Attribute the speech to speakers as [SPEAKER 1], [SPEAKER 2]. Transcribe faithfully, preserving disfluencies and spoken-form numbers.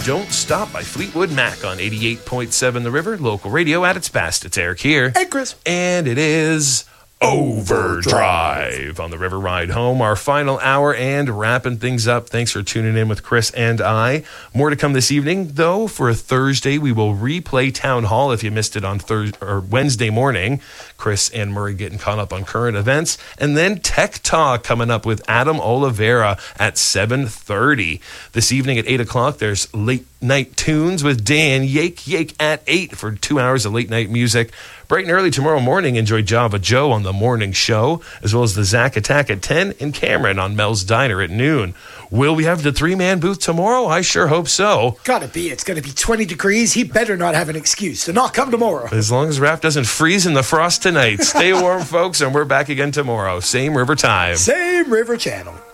[SPEAKER 1] Don't Stop by Fleetwood Mac on eighty-eight point seven The River, local radio at its best. It's Eric here.
[SPEAKER 2] Hey, Chris.
[SPEAKER 1] And it is Overdrive on the River Ride Home, our final hour and wrapping things up. Thanks for tuning in with Chris and I. More to come this evening, though. For a Thursday, we will replay Town Hall if you missed it on Thursday or Wednesday morning. Chris and Murray getting caught up on current events. And then Tech Talk coming up with Adam Oliveira at seven thirty. This evening at eight o'clock, there's Late Night Tunes with Dan Yake Yake at eight for two hours of late night music. Bright and early tomorrow morning, enjoy Java Joe on the morning show, as well as the Zack Attack at ten and Cameron on Mel's Diner at noon. Will we have the three-man booth tomorrow? I sure hope so.
[SPEAKER 2] Gotta be. It's gonna be twenty degrees. He better not have an excuse to not come tomorrow.
[SPEAKER 1] As long as Raph doesn't freeze in the frost tonight. Stay warm, folks, and we're back again tomorrow. Same river time.
[SPEAKER 2] Same river channel.